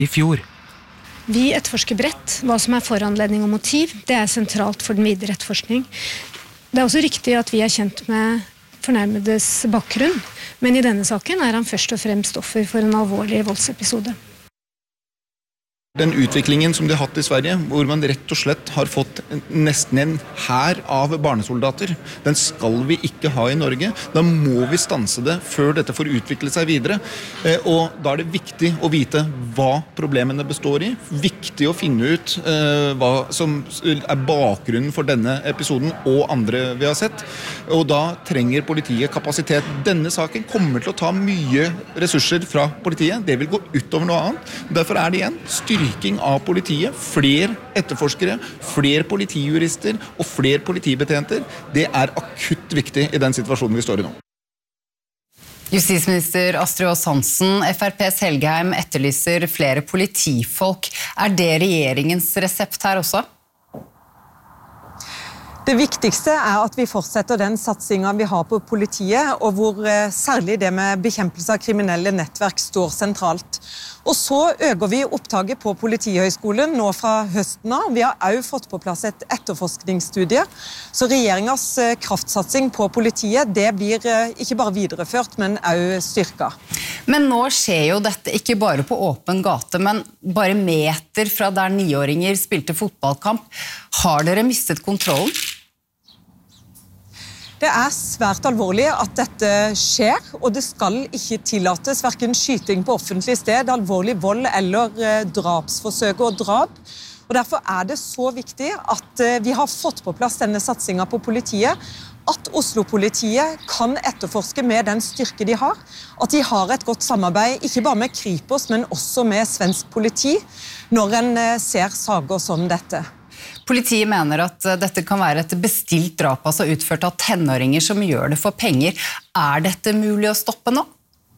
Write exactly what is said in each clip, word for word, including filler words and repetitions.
i fjor. Vi etterforsker bredt. Hva som er foranledning og motiv, det er sentralt for den videre etterforskning. Det er også riktig at vi er kjent med fornærmedes bakgrunn, men i denne saken er han først og fremst offer for en alvorlig voldsepisode. Den utviklingen som de har hatt i Sverige, hvor man rett og slett har fått nesten en hær av barnesoldater, den skal vi ikke ha i Norge. Da må vi stanse det før dette får utvikle seg videre. Og da er det viktig å vite hva problemene består i. Viktig å finne ut uh, hva som er bakgrunnen for denne episoden og andre vi har sett. Og da trenger politiet kapasitet. Denne saken kommer til å ta mye ressurser fra politiet. Det vil gå utover noe annet. Derfor er det igjen styr Styrking av politiet, flere etterforskere, flere politijurister og flere politibetjenter, det er akutt viktig i den situasjonen vi står i nå. Justisminister Astrid Aas Hansen, F R P's Helgheim etterlyser flere politifolk. Er det regjeringens resept her også? Det viktigste er at vi fortsetter den satsingen vi har på politiet, og hvor særlig det med bekjempelse av kriminelle nettverk står sentralt. Og så øker vi opptaket på Politihøgskolen nå fra høsten av. Vi har også fått på plass et etterforskningsstudie. Så regjeringens kraftsatsing på politiet, det blir ikke bare videreført, men også styrket. Men nå skjer jo dette ikke bare på åpen gate, men bare meter fra der niåringer spilte fotballkamp. Har dere mistet kontrollen? Det er svært alvorlig at dette skjer, og det skal ikke tillates hverken skyting på offentlig sted, alvorlig vold eller drapsforsøk og drap. Og derfor er det så viktig at vi har fått på plass denne satsingen på politiet, at Oslo-politiet kan etterforske med den styrke de har, at de har et godt samarbeid, ikke bare med Kripos, men også med svensk politi, når en ser saker som dette. Politiet mener at dette kan være et bestilt drap, altså utført av tenåringer som gjør det for penger. Er dette mulig å stoppe nå?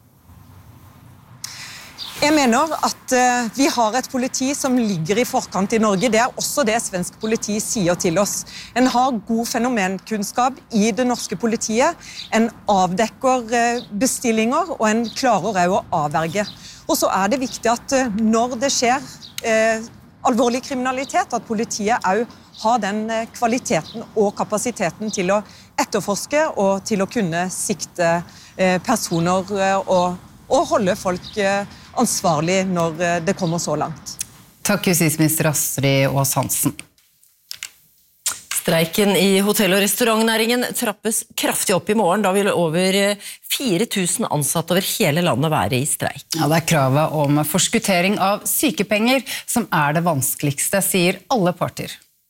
Jeg mener at vi har et politi som ligger i forkant i Norge. Det er også det svensk politi sier til oss. En har god fenomenkunnskap i det norske politiet. En avdekker bestillinger, og en klarer også å avverge. Og så er det viktig at når det skjer eh, alvorlig kriminalitet, at politiet også har den kvaliteten og kapasiteten til å etterforske og til å kunne sikte personer og, og holde folk ansvarlig når det kommer så langt. Takk, justisminister Astrid Aas Hansen. Streiken i hotell- og restaurantnæringen trappes kraftig opp i morgen. Da vil over fire tusen ansatte over hele landet være i streik. Ja, det er kravet om forskuttering av sykepenger som er det vanskeligste, sier alle parter.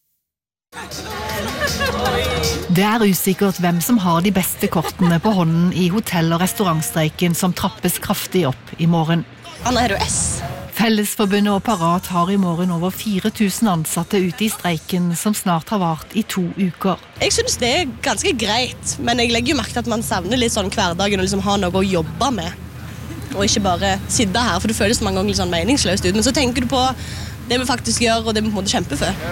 Det er usikkert hvem som har de beste kortene på hånden i hotell- og restaurantstreiken som trappes kraftig opp i morgen. Anna, er du S? Fellesforbundet og Parat har i morgen over fire tusen ansatte ute i streiken som snart har vart i to uker. Jeg synes det er ganske greit, men jeg legger jo merke til at man savner litt sånn hverdagen og liksom ha noe å jobbe med. Og ikke bare sitte her, for det føles mange ganger litt sånn meningsløst ut. Men så tenker du på det vi faktisk gjør og det vi på en måte kjemper for.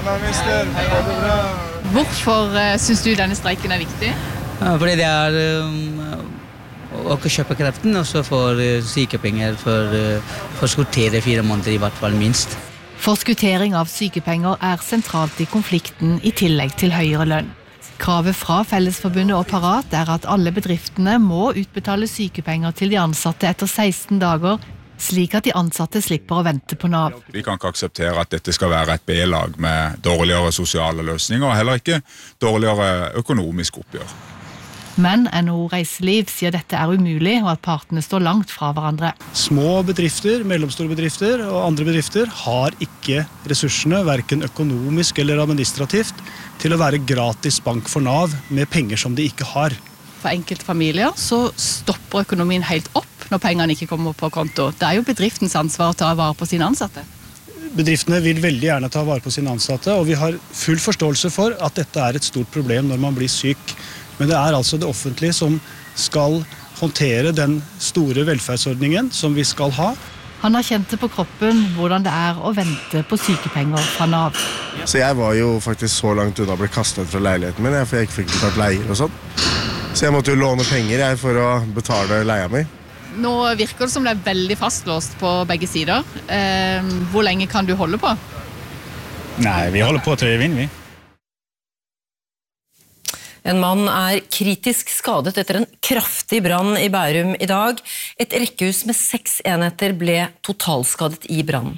Hvorfor synes du denne streiken er viktig? Ja, fordi det er um, å kjøpe kreften, og så får uh, sykepenger for uh, forskuttere fire måneder i hvert fall minst. Forskuttering av sykepenger er sentralt i konflikten i tillegg til høyere lønn. Kravet fra Fellesforbundet og Parat er at alle bedriftene må utbetale sykepenger til de ansatte etter seksten dager, slik at de ansatte slipper å vente på Nav. Vi kan ikke akseptere at dette skal være et B-lag med dårligere sosiale løsninger, og heller ikke dårligere økonomisk oppgjør. Men N H O Reiseliv sier dette er umulig, og at partene står langt fra hverandre. Små bedrifter, mellomstore bedrifter og andre bedrifter har ikke ressursene, hverken økonomisk eller administrativt, til å være gratis bank for Nav med penger som de ikke har. For enkelte familier så stopper økonomien helt opp når pengene ikke kommer på konto. Det er jo bedriftens ansvar å ta vare på sine ansatte. Bedriftene vil veldig gjerne ta vare på sine ansatte, og vi har full forståelse for at dette er et stort problem når man blir syk. Men det er altså det offentlige som skal håndtere den store velferdsordningen som vi skal ha. Han har kjent det på kroppen hvordan det er å vente på sykepenger fra Nav. Så jeg var jo faktisk så langt unna å bli kastet fra leiligheten min, for jeg ikke fikk betalt leier og sånn. Så jeg måtte jo låne penger jeg, for å betale leia mi. Nå virker det som det er veldig fastlåst på begge sider. Eh, hvor lenge kan du holde på? Nei, vi holder på til vi vinner, vi. En mann er kritisk skadet etter en kraftig brann i Bærum i dag. Et rekkehus med seks enheter ble totalskadet i brannen.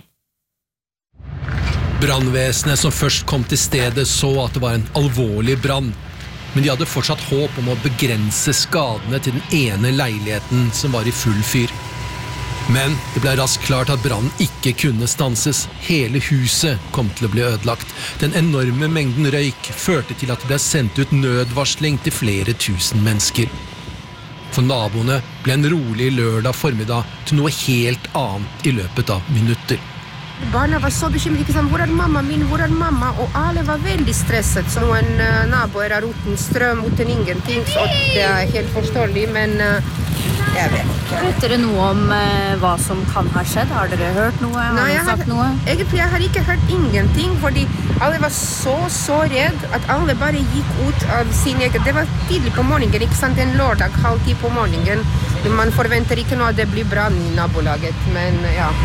Brannvesenet som først kom til stedet så at det var en alvorlig brann, men de hadde fortsatt håp om å begrense skadene til den ene leiligheten som var i full fyr. Men det ble raskt klart at brannen ikke kunne stanses. Hele huset kom til å bli ødelagt. Den enorme mengden røyk førte til at det ble sendt ut nødvarsling til flere tusen mennesker. For naboene ble en rolig lørdag formiddag til noe helt annet i løpet av minutter. Barna var så bekymret, ikke sant? Hvor er mamma min, hvor er mamma? Og alle var veldig stresset. Så noen uh, naboer har uten strøm, uten ingenting, så det er helt forståelig, men uh, jeg vet ikke. Vet dere noe om uh, hva som kan ha skjedd? Har dere hørt noe? Har Nei, dere sagt noe? Egentlig jeg har ikke hørt ingenting, fordi alle var så, så redd at alle bare gikk ut av sin egen. Det var tidlig på morgenen, ikke sant? En lørdag, halv ti på morgenen. Man forventer ikke noe at det blir brann i nabolaget, men ja.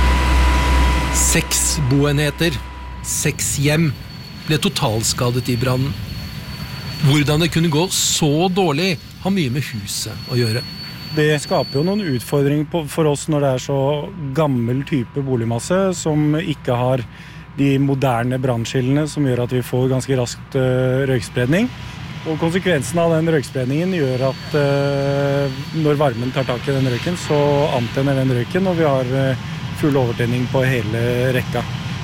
Seks boenheter, seks hjem, ble totalskadet i brannen. Hvordan det kunne gå så dårlig har mye med huset å gjøre. Det skaper jo noen utfordringer for oss når det er så gammel type boligmasse som ikke har de moderne brannskillene som gjør at vi får ganske raskt røykspredning. Og konsekvensen av den røykspredningen gjør at når varmen tar tak i den røyken, så antenner den røyken, og vi har full overtenning på hele rekka.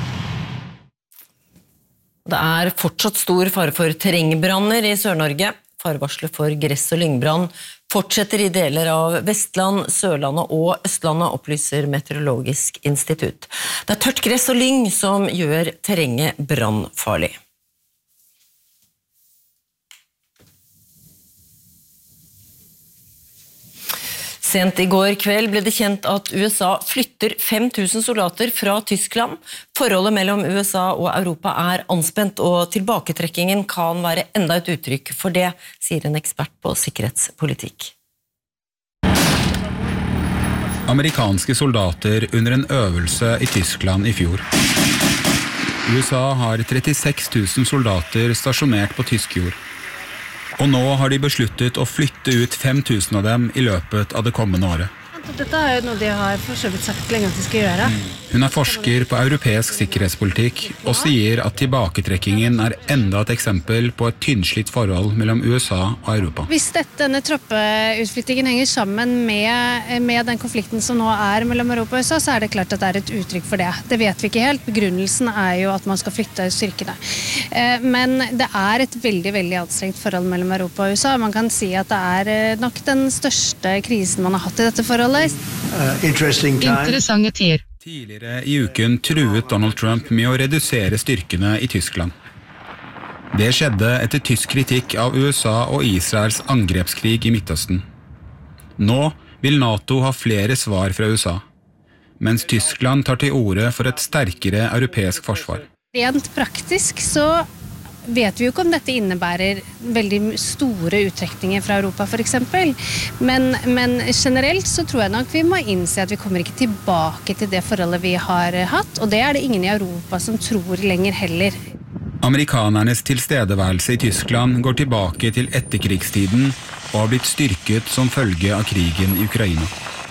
Det er fortsatt stor fare for terrengbranner i Sør-Norge. Farevarslet for gress- og lyngbrann fortsetter i deler av Vestland, Sørlandet og Østlandet, opplyser Meteorologisk institutt. Det er tørt gress og lyng som gjør terrenget brannfarlig. Sent i går kveld ble det kjent at U S A flytter fem tusen soldater fra Tyskland. Forholdet mellom U S A og Europa er anspent, og tilbaketrekkingen kan være enda et uttrykk for det, sier en ekspert på sikkerhetspolitikk. Amerikanske soldater under en øvelse i Tyskland i fjor. U S A har trettiseks tusen soldater stasjonert på tysk jord. Og nå har de besluttet å flytte ut fem tusen av dem i løpet av det kommende året. Dette er jo noe de har for så vidt sagt lenge at de skal gjøre. Hun er forsker på europeisk sikkerhetspolitikk og sier at tilbaketrekkingen er enda et eksempel på et tynnslitt forhold mellom U S A og Europa. Hvis dette, denne troppeutflyttingen henger sammen med, med den konflikten som nå er mellom Europa og U S A, så er det klart at det er et uttrykk for det. Det vet vi ikke helt. Begrunnelsen er jo at man skal flytte styrkene. Men det er et veldig, veldig anstrengt forhold mellom Europa og U S A. Man kan si at det er nok den største krisen man har hatt i dette forholdet. Uh, Interessante tider. Tidligere i uken truet Donald Trump med å redusere styrkene i Tyskland. Det skjedde etter tysk kritikk av U S A og Israels angrepskrig i Midtøsten. Nå vil NATO ha flere svar fra U S A, mens Tyskland tar til orde for et sterkere europeisk forsvar. Rent praktisk så vet vi jo ikke om dette innebærer veldig store uttrekninger fra Europa for eksempel, men, men generelt så tror jeg nok vi må innse at vi kommer ikke tilbake til det forholdet vi har hatt, og det er det ingen i Europa som tror lenger heller. Amerikanernes tilstedeværelse i Tyskland går tilbake til etterkrigstiden og har blitt styrket som følge av krigen i Ukraina.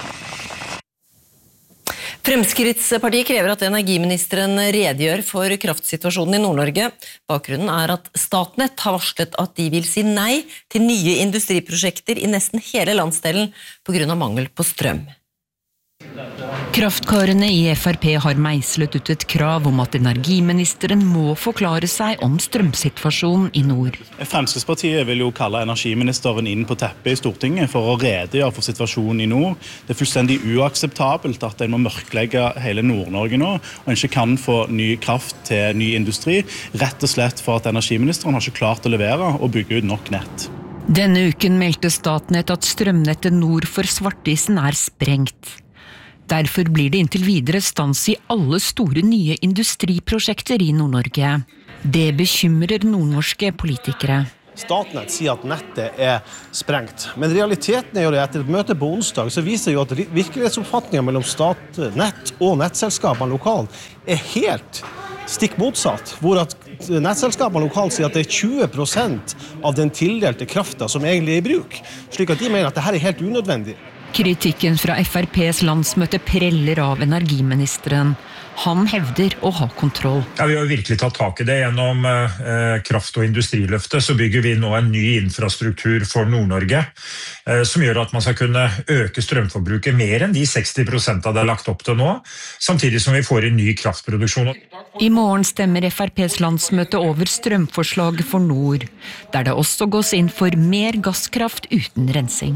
Fremskrittspartiet krever at energiministeren redegjør for kraftsituasjonen i Nord-Norge. Bakgrunnen er at Statnett har varslet at de vil si nei til nye industriprosjekter i nesten hele landsdelen på grunn av mangel på strøm. Kraftkarene i F R P har meislet ut et krav om at energiministeren må forklare seg om strømsituasjonen i nord. Fremskrittspartiet vil jo kalle energiministeren inn på teppet i Stortinget for å redegjøre for situasjonen i nord. Det er fullstendig uakseptabelt at en må mørklegge hele Nord-Norge nå, og en ikke kan få ny kraft til ny industri, rett og slett for at energiministeren har ikke klart å levere og bygge ut nok nett. Denne uken meldte Statnett at strømnettet nord for Svartisen er sprengt. Derfor blir det inntil videre stans i alle store nye industriprosjekter i Nord-Norge. Det bekymrer nordnorske politikere. Statnett sier at nettet er sprengt. Men realiteten er jo det, etter et møte på onsdag, så viser jo at virkelighetsoppfatningen mellom Statnett og nettselskapene lokalt er helt stikk motsatt, hvor at nettselskapene lokalt sier at det er tjue prosent av den tildelte kraften som egentlig er i bruk, slik at de mener at dette er helt unødvendig. Kritikken fra F R P's landsmøte preller av energiministeren. Han hevder å ha kontroll. Ja, vi har virkelig tatt tak i det. Gjennom eh, kraft- og industriløftet så bygger vi nå en ny infrastruktur for Nord-Norge, eh, som gjør at man skal kunne øke strømforbruket mer enn de seksti prosent av det er lagt opp til nå, samtidig som vi får en ny kraftproduksjon. I morgen stemmer F R P's landsmøte over strømforslaget for Nord, der det også gås inn for mer gasskraft uten rensing.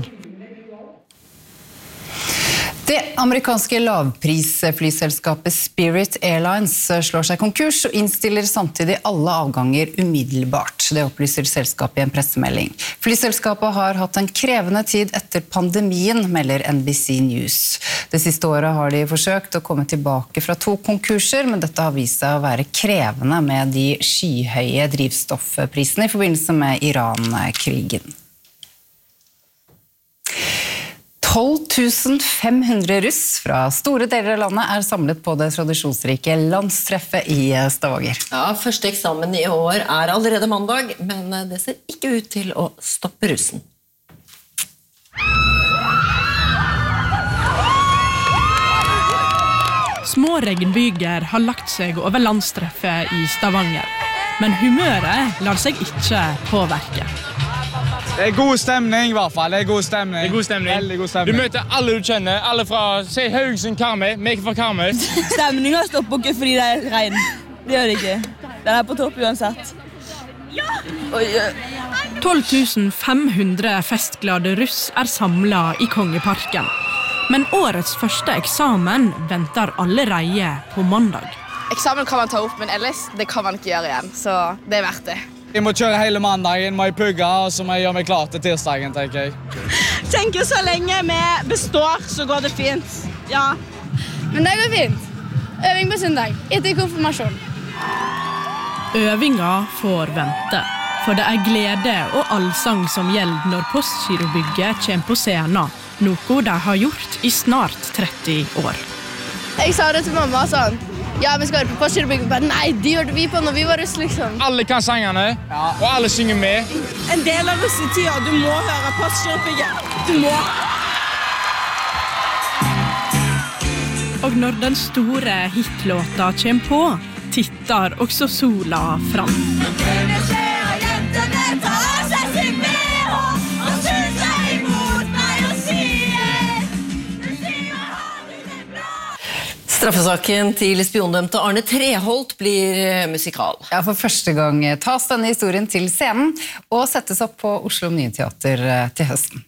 Det amerikanske lavprisflyselskapet Spirit Airlines slår seg konkurs og innstiller samtidig alle avganger umiddelbart. Det opplyser selskapet i en pressemelding. Flyselskapet har hatt en krevende tid etter pandemien, melder N B C News. Det siste året har de forsøkt å komme tilbake fra to konkurser, men dette har vist seg å være krevende med de skyhøye drivstoffprisene i forbindelse med Iran-krigen. tolv tusen fem hundre russ fra store deler av landet er samlet på det tradisjonsrike landstreffet i Stavanger. Ja, første eksamen i år er allerede mandag, men det ser ikke ut til å stoppe russen. Små regnbyger har lagt seg over landstreffet i Stavanger, men humøret lar seg ikke påvirke. Det er god stemning i hvert fall, det er god stemning. Det er god stemning. Veldig god stemning. Du møter alle du kjenner, alle fra, se Haugesund, Karmøy, meg fra Karmøy. Stemningen stopper ikke fordi det er regn. Det gjør det ikke. Den er på topp uansett. tolv tusen fem hundre festglade russ er samlet i Kongeparken. Men årets første eksamen venter allerede på mandag. Eksamen kan man ta opp, men ellers det kan man ikke gjøre igjen, så det er verdt det. Jeg må kjøre hele mandagen, må jeg pugge, og så må jeg gjøre meg klar til tirsdagen, tenker jeg. Tenker så lenge vi består, så går det fint. Ja. Men det går fint. Øving på søndag, etter konfirmasjon. Øvinga får vente, for det er glede og allsang som gjelder når Postgirobygget kommer på scenen, noe de har gjort i snart tretti år. Jeg sa det til mamma sånn, ja, vi skal være på Postgirobygget, men nei, de gjorde vi på når vi var russ, liksom. Alle kan sangene, ja. Og alle synger med. En del av russetida, du må høre Postgirobygget. Du må. Og når den store hitlåta kommer på, titter også sola fram. Straffesaken til spiondømte Arne Treholt blir musikal. Ja, for første gang tas denne historien til scenen og settes opp på Oslo Nye Teater til høsten.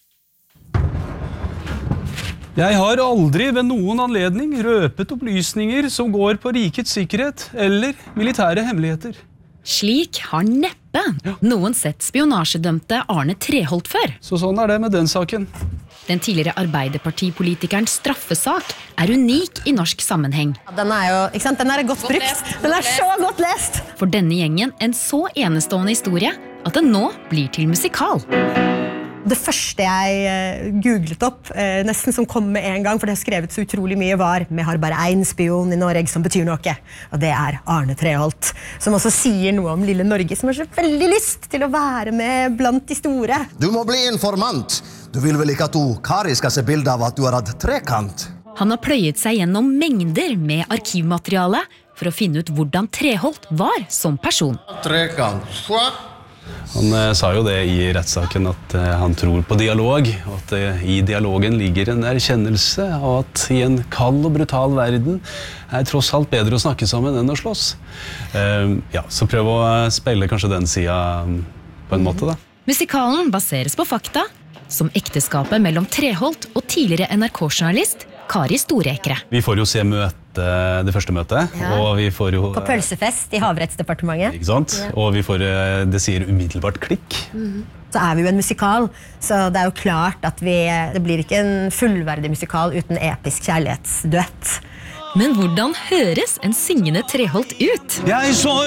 Jeg har aldri ved noen anledning røpet opplysninger som går på rikets sikkerhet eller militære hemmeligheter. Slik har neppe noen sett spionasjedømte Arne Treholt før. Så sånn er det med den saken. Den tidligere arbeiderpartipolitikerens straffesak er unik i norsk sammenheng. Den er jo, ikke sant? Den er godt brukt. Den er så godt lest. For denne gjengen en så enestående historie at den nå blir til musikal. Det første jeg googlet opp, nesten som kom med en gang, for det har skrevet så utrolig mye, var «Vi har bare en spion i Norge som betyr noe». Og det er Arne Treholt, som også sier noe om lille Norge, som har så veldig lyst til å være med blant de store. Du må bli informant. Du vil vel ikke at du, Kari, skal se bilde av at du har hatt trekant? Han har pløyet seg gjennom mengder med arkivmateriale for å finne ut hvordan Treholt var som person. Trekant. Han eh, sa jo det i rettssaken at eh, han tror på dialog, og at eh, i dialogen ligger en erkjennelse av at i en kald og brutal verden er tross alt bedre å snakke sammen enn å slåss. Eh, ja, så prøv å speile kanskje den siden på en måte da. Musikalen baseres på fakta, som ekteskapet mellom Treholt og tidligere N R K-journalist Kari Storekre. Vi får jo se møte, det første møtet, ja. Og vi får jo... På pølsefest i Havrettsdepartementet. Ikke sant? Ja. Og vi får, det sier umiddelbart klikk. Mm-hmm. Så er vi jo en musikal, så det er jo klart at vi, det blir ikke en fullverdig musikal uten episk kjærlighetsduett. Men hvordan høres en syngende Treholt ut? Jeg så